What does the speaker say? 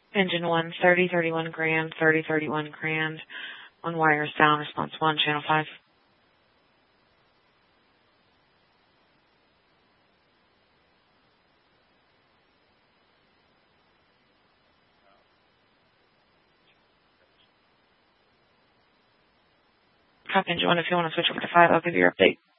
Engine 1, 30, 31 grand, 30, 31 grand. On wires down, response 1, channel 5. Copy Engine 1, if you want to switch over to 5, I'll give you your update.